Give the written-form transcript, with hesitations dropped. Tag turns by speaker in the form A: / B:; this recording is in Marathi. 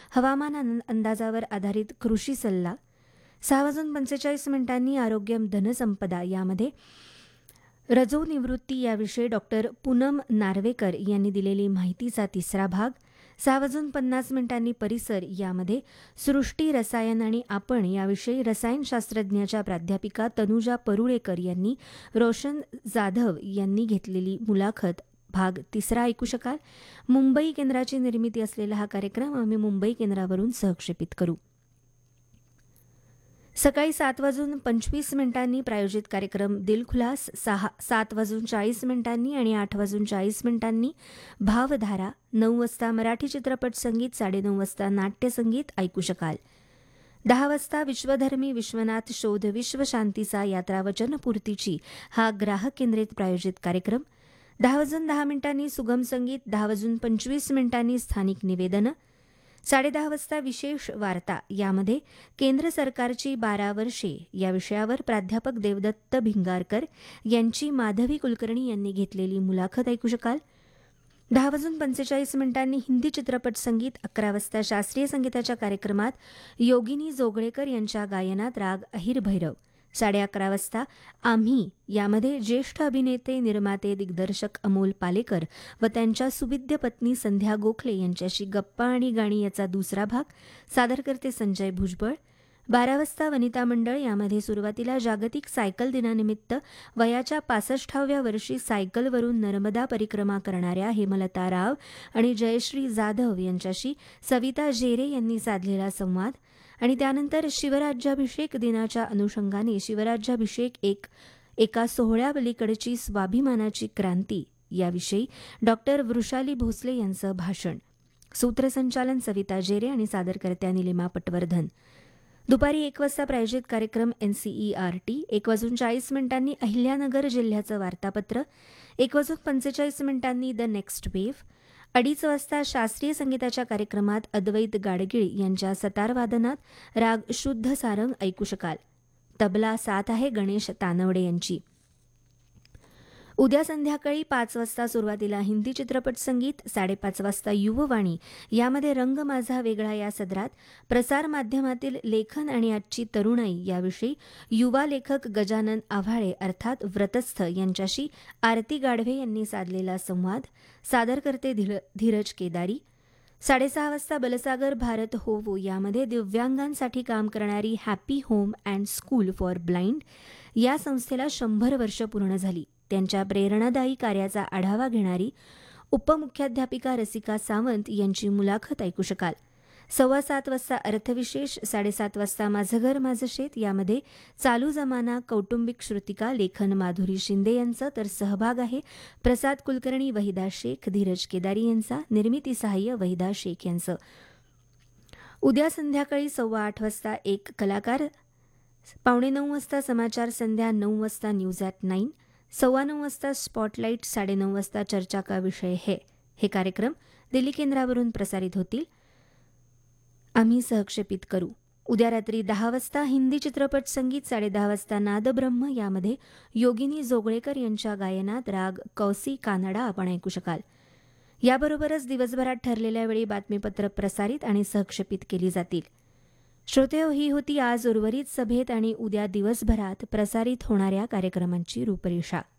A: हवामान अंदाजावर आधारित कृषी सल्ला. 6:45 आरोग्यम धनसंपदा यामध्ये रजो निवृत्ती याविषयी डॉक्टर पूनम नार्वेकर यांनी दिलेली माहितीचा तिसरा भाग. 6:50 परिसर यामध्ये सृष्टी रसायन आणि आपण याविषयी रसायनशास्त्रज्ञाच्या प्राध्यापिका तनुजा परुळेकर यांनी रोशन जाधव यांनी घेतलेली मुलाखत भाग तिसरा ऐकू शकाल. मुंबई केंद्राची निर्मिती असलेला हा कार्यक्रम आम्ही मुंबई केंद्रावरून सहक्षेपित करू. सकाळी 7:25 प्रायोजित कार्यक्रम दिलखुलास, 7:40 आणि 8:40 भावधारा, 9 वाजता मराठी चित्रपट संगीत, 9:30 वाजता नाट्यसंगीत ऐकू शकाल. 10 वाजता विश्वधर्मी विश्वनाथ शोध विश्वशांतीचा यात्रा वचनपूर्तीची हा ग्राहक केंद्रित प्रायोजित कार्यक्रम. 10:10 सुगम संगीत, 10:25 स्थानिक निवेदनं. 10:30 वाजता विशेष वार्ता यामध्ये केंद्र सरकारची 12 वर्षे या विषयावर प्राध्यापक देवदत्त भिंगारकर यांची माधवी कुलकर्णी यांनी घेतलेली मुलाखत ऐकू शकाल. 10:45 हिंदी चित्रपट संगीत. 11 वाजता शास्त्रीय संगीताच्या कार्यक्रमात योगिनी जोगळेकर यांच्या गायनात राग अहिर भैरव. 11:30 वाजता आम्ही यामध्ये ज्येष्ठ अभिनेते, निर्माते, दिग्दर्शक अमोल पालेकर व त्यांच्या सुविद्य पत्नी संध्या गोखले यांच्याशी गप्पा आणि गाणी याचा दुसरा भाग. सादर करते संजय भुजबळ. 12 वाजता वनिता मंडळ यामध्ये सुरुवातीला जागतिक सायकल दिनानिमित्त वयाच्या 65व्या वर्षी सायकलवरून नर्मदा परिक्रमा करणाऱ्या हेमलता राव आणि जयश्री जाधव यांच्याशी सविता जेरे यांनी साधलेला संवाद. आणि त्यानंतर शिवराज्याभिषेक दिनाच्या अनुषंगाने शिवराज्याभिषेक एका सोहळ्यापलीकडची स्वाभिमानाची क्रांती याविषयी डॉक्टर वृषाली भोसले यांचं भाषण. सूत्रसंचालन सविता जेरे आणि सादरकर्त्या निलिमा पटवर्धन. दुपारी 1 वाजता प्रायोजित कार्यक्रम NCERT. 1:40 अहिल्यानगर जिल्ह्याचं वार्तापत्र. 1:45 द नेक्स्ट वेव्ह. 2:30 वाजता शास्त्रीय संगीताच्या कार्यक्रमात अद्वैत गाडगीळ यांच्या सतारवादनात राग शुद्ध सारंग ऐकू शकाल. तबला साथ आहे गणेश तानवडे यांची. उद्या संध्याकाळी 5 वाजता सुरुवातीला हिंदी चित्रपट संगीत. 5:30 वाजता युववाणी यामध्ये रंग माझा वेगळा या सदरात प्रसारमाध्यमातील लेखन आणि आजची तरुणाई याविषयी युवा लेखक गजानन आव्हाळे अर्थात व्रतस्थ यांच्याशी आरती गाढवे यांनी साधलेला संवाद. सादर करते धीरज केदारी. 6:30 वाजता बलसागर भारत होवो यामध्ये दिव्यांगांसाठी काम करणारी happy home and school for blind या संस्थेला 100 वर्ष पूर्ण झाली. त्यांच्या प्रेरणादायी कार्याचा आढावा घेणारी उपमुख्याध्यापिका रसिका सावंत यांची मुलाखत ऐकू शकाल. 7:15 वाजता अर्थविशेष. 7:30 वाजता माझं घर माझं शेत यामध्ये चालू जमाना कौटुंबिक श्रुतिका लेखन माधुरी शिंदे यांचं, तर सहभाग आहे प्रसाद कुलकर्णी, वहिदा शेख, धीरज केदारी यांचा, निर्मिती सहाय्य वहिदा शेख यांचं. उद्या संध्याकाळी 8:15 वाजता एक कलाकार. 8:45 वाजता समाचार संध्या. 9 वाजता न्यूज ॲट 9. 9:15 वाजता स्पॉटलाईट. 9:30 वाजता चर्चा का विषय है. हे कार्यक्रम दिल्ली केंद्रावरून प्रसारित होतील. आम्ही सहक्षेपित करू. उद्या रात्री 10 वाजता हिंदी चित्रपट संगीत. 10:30 वाजता नादब्रह्म यामध्ये योगिनी जोगळेकर यांच्या गायनात राग कौसी कानडा आपण ऐकू शकाल. याबरोबरच दिवसभरात ठरलेल्या वेळी बातमीपत्र प्रसारित आणि सहक्षेपित केली जातील. श्रोतेहो, ही होती आज उर्वरित सभेत आणि उद्या दिवसभरात प्रसारित होणाऱ्या कार्यक्रमांची रूपरेषा.